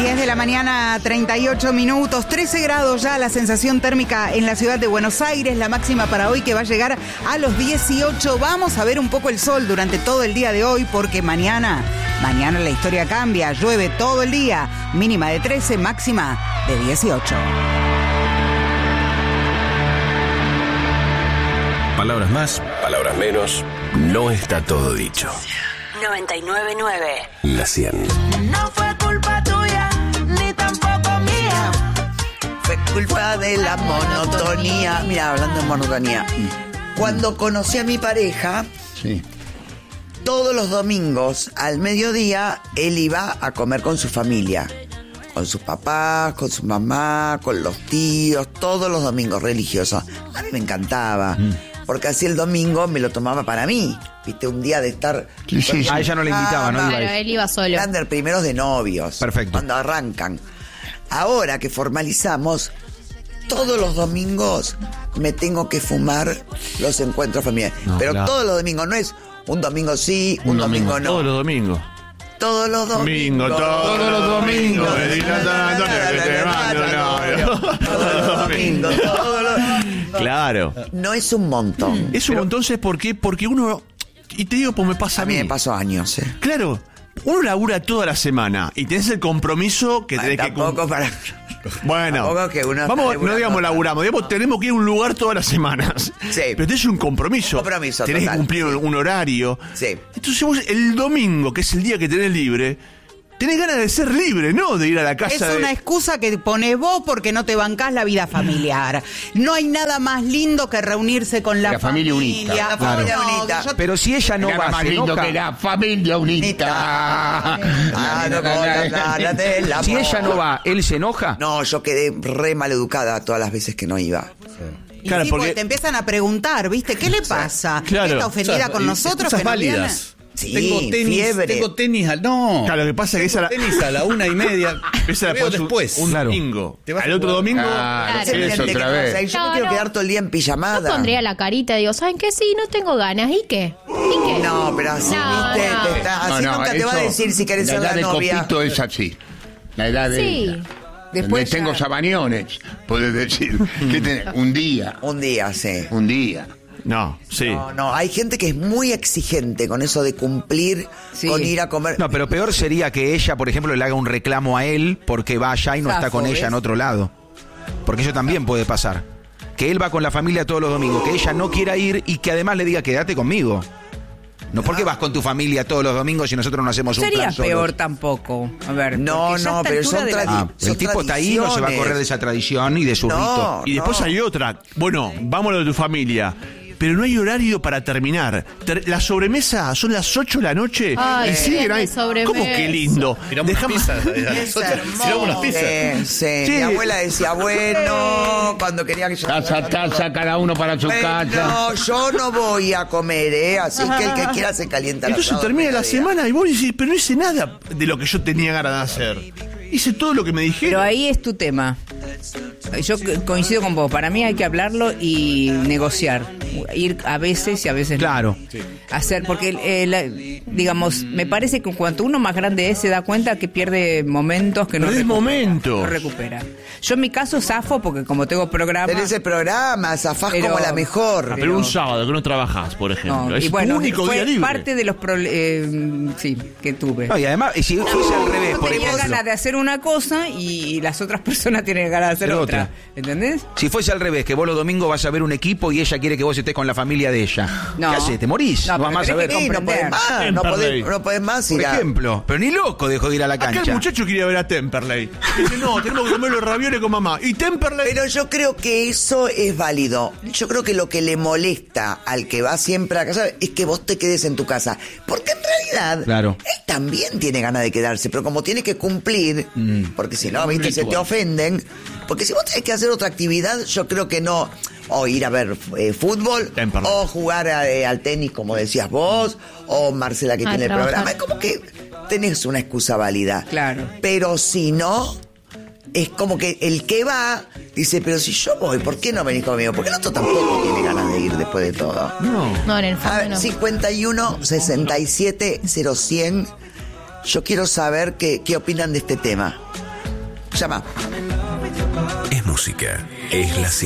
10 de la mañana, 38 minutos, 13 grados ya la sensación térmica en la ciudad de Buenos Aires, la máxima para hoy que va a llegar a los 18. Vamos a ver un poco el sol durante todo el día de hoy porque mañana la historia cambia, llueve todo el día, mínima de 13, máxima de 18. Palabras más, palabras menos, no está todo dicho. 99.9 La 100. No fue culpa tuya, ni tampoco mía. Fue culpa de la monotonía. Mira, hablando de monotonía. Cuando conocí a mi pareja, Sí. todos los domingos al mediodía, él iba a comer con su familia. Con sus papás, con su mamá, con los tíos, todos los domingos religiosos. A mí me encantaba. Porque así el domingo me lo tomaba para mí. Viste, un día de estar... Sí. A ella no le invitaba, ¿no? Claro, él iba solo. Eran de primeros de novios. Perfecto. Cuando arrancan. Ahora que formalizamos, todos los domingos me tengo que fumar los encuentros familiares. No, Pero claro. todos los domingos, no es un domingo sí, un domingo no. Todos los domingos. Todos los domingos. Todos los domingos. Todos los domingos. Claro. No es un montón. Es un montón, ¿sabes por qué? Porque uno... Y te digo, pues me pasa A mí me pasó años, Claro, uno labura toda la semana y tenés el compromiso que tenés que Tampoco para... Bueno, Tampoco que uno vamos, está no digamos laburando. laburamos, digamos tenemos que ir a un lugar todas las semanas. Sí. Pero tenés un compromiso. Compromiso tenés total. que cumplir un horario. Sí. Entonces vos el domingo, que es el día que tenés libre, tenés ganas de ser libre, ¿no? De ir a la casa Es una excusa que pones vos porque no te bancás la vida familiar. No hay nada más lindo que reunirse con la familia unita. La familia No, unita. yo- Pero si ella no Nada va, más se lindo enoja. que la familia unita. Si ella no va, ¿él se enoja? No, yo quedé re maleducada todas las veces que no iba. Y Claro, sí, porque- porque te empiezan a preguntar, ¿viste? ¿Qué le pasa? Claro. ¿Está ofendida con nosotros? Cosas que no viene? válidas. Sí, tengo fiebre. tenis no. Claro, lo que pasa es que esa la... Tenis a la 1:30. Esa la Te veo pones después. un Claro. domingo. Te vas Al a otro jugar. domingo... Claro, Se eso entiende que otra no, o sea, vez. yo No, me quiero no. quedar todo el día en Yo pijamada. pondría la carita y digo, ¿saben qué? Sí, no tengo ganas. ¿Y qué? ¿Y qué? No, pero así, No, viste, no. te está- así nunca te va a eso, decir si querés ser la la edad de novia. Copito es así. La edad de Sí. ella. Después Tengo ya- sabaniones, podés decir. ¿Qué tenés? Un día. Un día, sí. Un día. No, sí. No, hay gente que es muy exigente con eso de cumplir, Sí. con ir a comer. No, pero peor sería que ella, por ejemplo, le haga un reclamo a él porque va allá y no está Zafo, con ¿ves? ella en otro lado. Porque eso también puede pasar. Que él va con la familia todos los domingos, que ella no quiera ir y que además le diga quédate conmigo. No, ¿por qué vas con tu familia todos los domingos y nosotros no hacemos un Sería plan solos? peor tampoco. A ver, No, porque ya a no, esta pero altura son de la- Ah, Son el tipo está ahí, no se va a correr de esa tradición y de su No. rito. Y después hay otra. Bueno, vamos a lo de tu familia. Pero no hay horario para terminar. La sobremesa son las 8 de la noche Ay, y siguen bien de ahí. sobremesa. ¿Cómo que lindo? Tiramos unas pizzas. Es Tiramos unas pizzas. Sí. Sí. Mi abuela decía, bueno, cuando quería que yo... Taza, cada uno para su casa. No, yo no voy a comer, así que el que quiera se calienta. el Entonces asado termina del la mediodía. semana y vos decís, pero no hice nada de lo que yo tenía ganas de hacer. Hice todo lo que me Pero dijeron. ahí es tu tema. Yo coincido con vos. Para mí hay que hablarlo y negociar. Ir a veces y a veces no. Claro. Hacer, porque, digamos, me parece que cuanto uno más grande es, se da cuenta que pierde momentos que no Perdés recupera. momentos. No recupera. Yo en mi caso zafo porque como tengo programa... Tenés el programa, zafás Pero- como la mejor. Pero un sábado que no trabajás, por ejemplo. No, Es y bueno, tu único fue día libre. parte de los sí, que tuve. No, y además, y si fuese al revés, Yo por tenía ejemplo, ganas de hacer una cosa y las otras personas tienen ganas de hacer Pero otra. otra. ¿Entendés? si fuese al revés, que vos los domingos vas a ver un equipo y ella quiere que vos estés con la familia de ella. No. ¿Qué haces? ¿Te morís? No, No, vas porque más a tenés ver. que Sí, no podés más, no Temperley. podés más Por ir a... ejemplo. Pero ni loco dejó de ir a la Acá cancha. el muchacho quería ver a Temperley. Dice, no, tenemos que comer los ravioles con mamá. Y Temperley... Pero yo creo que eso es válido. Yo creo que lo que le molesta al que va siempre a casa es que vos te quedes en tu casa. Porque en realidad, Claro. él también tiene ganas de quedarse, pero como tiene que cumplir, porque si no, viste, se te ofenden. Porque si vos tenés que hacer otra actividad, yo creo que no. O ir a ver fútbol, Temperley. o jugar al tenis, como decías vos, o Marcela que Ah, tiene el trabajar. programa. Es como que tenés una excusa válida. Claro. Pero si no, es como que el que va dice, pero si yo voy, ¿por qué no venís conmigo? Porque el otro tampoco tiene ganas de ir después de todo. No, en el A fondo ver, no. 51 67 0100. Yo quiero saber qué opinan de este tema. Llama. Es música. Es la